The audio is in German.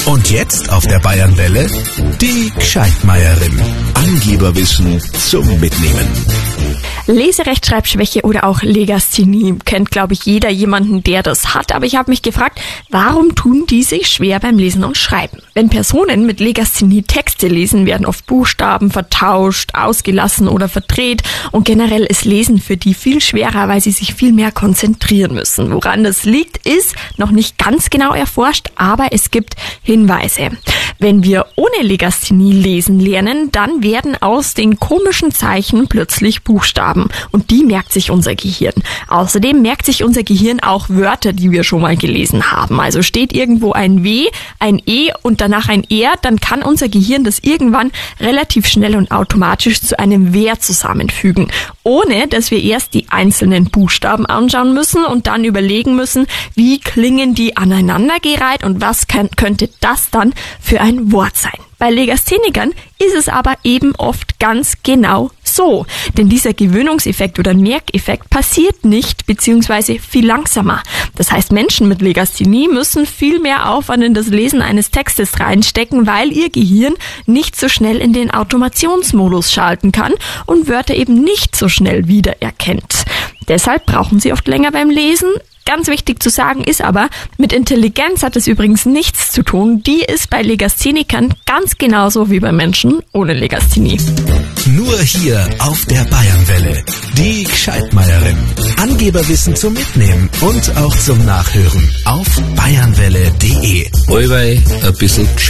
Und jetzt auf der Bayernwelle die Gescheitmeierin. Angeberwissen zum Mitnehmen. Leserechtschreibschwäche oder auch Legasthenie kennt, glaube ich, jeder jemanden, der das hat. Aber ich habe mich gefragt, warum tun die sich schwer beim Lesen und Schreiben? Wenn Personen mit Legasthenie Texte lesen, werden oft Buchstaben vertauscht, ausgelassen oder verdreht. Und generell ist Lesen für die viel schwerer, weil sie sich viel mehr konzentrieren müssen. Woran das liegt, ist noch nicht ganz genau erforscht, aber es gibt Hinweise. Wenn wir ohne Legasthenie lesen lernen, dann werden aus den komischen Zeichen plötzlich Buchstaben. Und die merkt sich unser Gehirn. Außerdem merkt sich unser Gehirn auch Wörter, die wir schon mal gelesen haben. Also steht irgendwo ein W, ein E und danach ein R, dann kann unser Gehirn das irgendwann relativ schnell und automatisch zu einem Wer zusammenfügen. Ohne, dass wir erst die einzelnen Buchstaben anschauen müssen und dann überlegen müssen, wie klingen die aneinandergereiht und was könnte das dann für ein Wort sein. Bei Legasthenikern ist es aber eben oft ganz genau so. Denn dieser Gewöhnungseffekt oder Merkeffekt passiert nicht bzw. viel langsamer. Das heißt, Menschen mit Legasthenie müssen viel mehr Aufwand in das Lesen eines Textes reinstecken, weil ihr Gehirn nicht so schnell in den Automationsmodus schalten kann und Wörter eben nicht so schnell wiedererkennt. Deshalb brauchen sie oft länger beim Lesen. Ganz wichtig zu sagen ist aber, mit Intelligenz hat es übrigens nichts zu tun. Die ist bei Legasthenikern ganz genauso wie bei Menschen ohne Legasthenie. Nur hier auf der Bayernwelle. Die Gescheitmeierin. Angeberwissen zum Mitnehmen und auch zum Nachhören auf bayernwelle.de. Allweil ein bisschen gescheit.